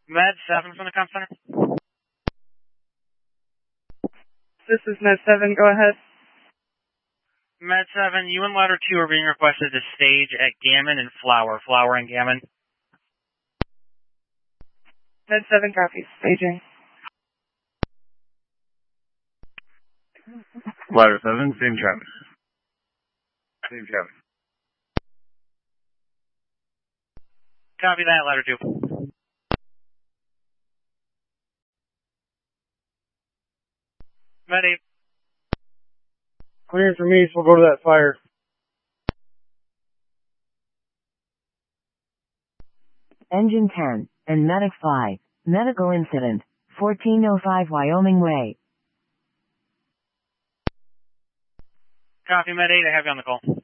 Med 7 from the comp center. This is Med 7, go ahead. Med 7, you and Ladder 2 are being requested to stage at Gammon and Flower. Flower and Gammon. Med 7 copies, staging. Ladder 7, same traffic. Same traffic. Copy that, Ladder 2. Med 8. Clearance from East, we'll go to that fire. Engine 10, and Medic 5, medical incident, 1405 Wyoming Way. Copy, Med 8, I have you on the call.